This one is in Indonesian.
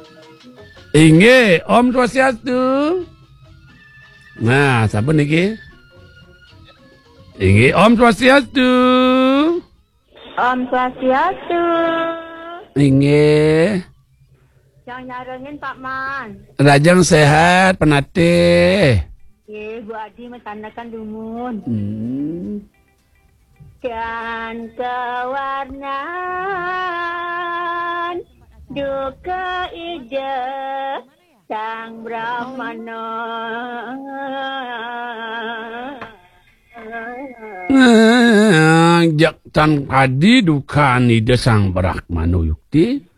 Inggih, Om Swastiastu. Nah, siapa niki? Inggih, Om Swastiastu. Om Swastiastu. Inggih. Yang nyarengin Pak Man. Rajang sehat, penate. Bu Adi menandakan dumun. Hmm. Dan kewarnaan duka ija sang Brahmana. Jak tan adi duka nida sang Brahmana yukti.